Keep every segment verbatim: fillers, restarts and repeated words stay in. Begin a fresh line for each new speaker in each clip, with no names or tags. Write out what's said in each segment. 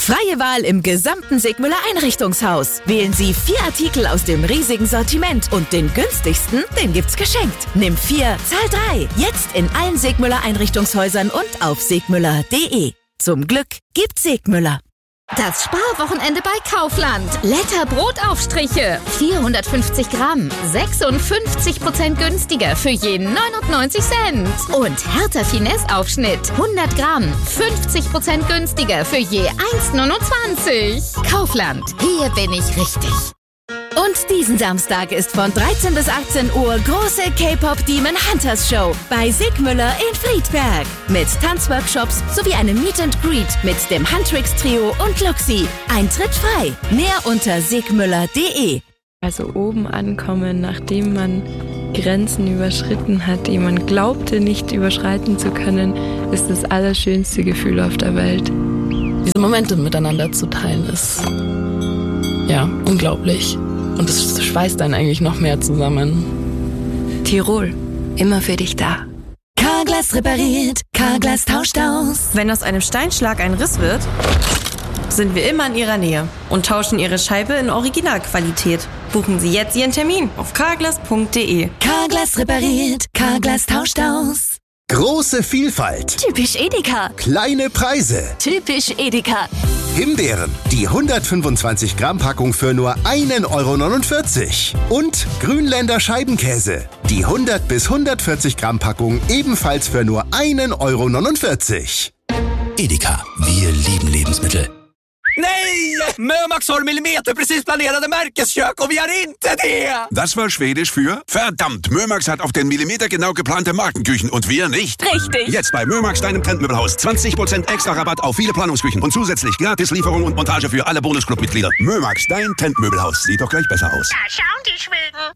Freie Wahl im gesamten Sigmüller Einrichtungshaus. Wählen Sie vier Artikel aus dem riesigen Sortiment und den günstigsten, den gibt's geschenkt. Nimm vier, zahl drei. Jetzt in allen Sigmüller Einrichtungshäusern und auf sigmüller punkt de. Zum Glück gibt's Sigmüller.
Das Sparwochenende bei Kaufland. Letter Brotaufstriche. vierhundertfünfzig Gramm. sechsundfünfzig Prozent günstiger für je neunundneunzig Cent. Und Hertha Finesse Aufschnitt. hundert Gramm. fünfzig Prozent günstiger für je eins neunundzwanzig. Kaufland. Hier bin ich richtig.
Und diesen Samstag ist von dreizehn bis achtzehn Uhr große K-Pop Demon Hunters Show bei Sigmüller in Friedberg. Mit Tanzworkshops sowie einem Meet and Greet mit dem Huntrix Trio und Luxi. Eintritt frei. Mehr unter sigmüller punkt de.
Also oben ankommen, nachdem man Grenzen überschritten hat, die man glaubte nicht überschreiten zu können, ist das allerschönste Gefühl auf der Welt.
Diese Momente miteinander zu teilen ist ja unglaublich. Und es schweißt einen eigentlich noch mehr zusammen.
Tirol, immer für dich da.
Carglass repariert, Carglass tauscht aus.
Wenn aus einem Steinschlag ein Riss wird, sind wir immer in Ihrer Nähe und tauschen Ihre Scheibe in Originalqualität. Buchen Sie jetzt Ihren Termin auf carglass punkt de.
Carglass repariert, Carglass tauscht aus.
Große Vielfalt.
Typisch Edeka.
Kleine Preise.
Typisch Edeka.
Himbeeren, die hundertfünfundzwanzig Gramm Packung für nur ein Euro neunundvierzig. Und Grünländer Scheibenkäse, die hundert bis hundertvierzig Gramm Packung ebenfalls für nur ein Euro neunundvierzig.
Edeka, wir lieben Lebensmittel.
Nej! Mömax har millimeterprecis planerade Märkeskök och vi har inte det!
Das war Schwedisch für verdammt, Mömax hat auf den Millimeter genau geplante Markenküchen und wir nicht.
Richtig.
Jetzt bei Mömax, deinem Trendmöbelhaus. zwanzig Prozent extra Rabatt auf viele Planungsküchen und zusätzlich gratis Lieferung und Montage für alle Bonusclub-Mitglieder. Mömax, dein Trendmöbelhaus. Sieht doch gleich besser aus.
Da schauen die Schweden.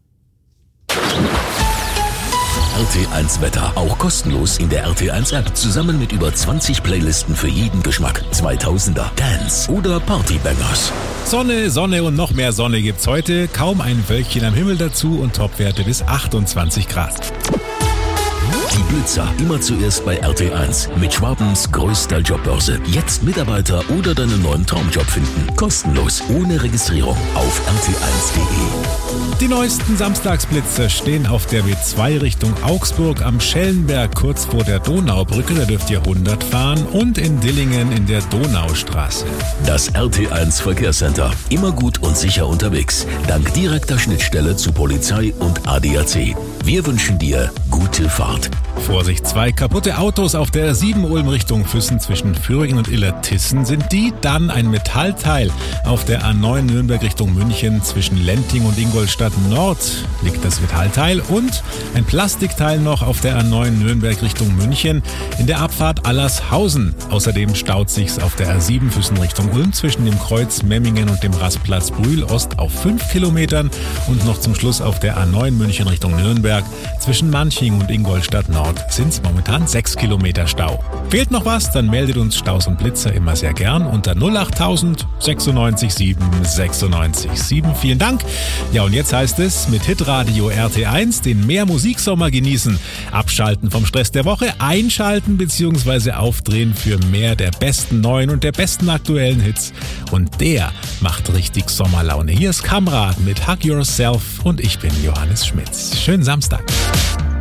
R T eins Wetter, auch kostenlos in der R T eins App, zusammen mit über zwanzig Playlisten für jeden Geschmack. zweitausender, Dance oder Partybangers.
Sonne, Sonne und noch mehr Sonne gibt's heute. Kaum ein Wölkchen am Himmel dazu und Topwerte bis achtundzwanzig Grad.
Die Blitzer, immer zuerst bei R T eins. Mit Schwabens größter Jobbörse. Jetzt Mitarbeiter oder deinen neuen Traumjob finden. Kostenlos, ohne Registrierung auf r t eins punkt de.
Die neuesten Samstagsblitze stehen auf der B zwei Richtung Augsburg am Schellenberg kurz vor der Donaubrücke, da dürft ihr hundert fahren, und in Dillingen in der Donaustraße.
Das R T eins Verkehrscenter, immer gut und sicher unterwegs, dank direkter Schnittstelle zu Polizei und A D A C. Wir wünschen dir gute Fahrt.
Vorsicht, zwei kaputte Autos auf der sieben Ulm Richtung Füssen zwischen Führingen und Illertissen sind die. Dann ein Metallteil auf der A neun Nürnberg Richtung München zwischen Lenting und Ingolstadt Nord liegt das Metallteil. Und ein Plastikteil noch auf der A neun Nürnberg Richtung München in der Abfahrt Allershausen. Außerdem staut sich's auf der A sieben Füssen Richtung Ulm zwischen dem Kreuz Memmingen und dem Rastplatz Brühl Ost auf fünf Kilometern. Und noch zum Schluss auf der A neun München Richtung Nürnberg zwischen Manching und Ingolstadt Nord sind es momentan sechs Kilometer Stau. Fehlt noch was? Dann meldet uns Staus und Blitzer immer sehr gern unter null acht tausend sechsundneunzig sieben sechsundneunzig sieben. Vielen Dank. Ja, und jetzt heißt es mit Hitradio R T eins den mehr Musiksommer genießen. Abschalten vom Stress der Woche, einschalten bzw. aufdrehen für mehr der besten neuen und der besten aktuellen Hits. Und der macht richtig Sommerlaune. Hier ist Kamrad mit Hug Yourself und ich bin Johannes Schmitz. Schönen Samstag.